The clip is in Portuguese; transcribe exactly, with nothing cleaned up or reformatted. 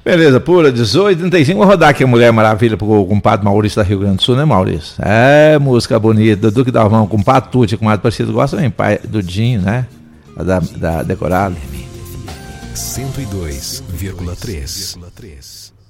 Beleza, pura, dezoito e trinta e cinco. Vou rodar aqui a Mulher Maravilha pro compadre Maurício da Rio Grande do Sul, né, Maurício? É, música bonita. Duque Dalmão, compadre Tuti, compadre Parecido, gosta também, pai do Dinho, né? Da, da Decorado. cento e dois vírgula três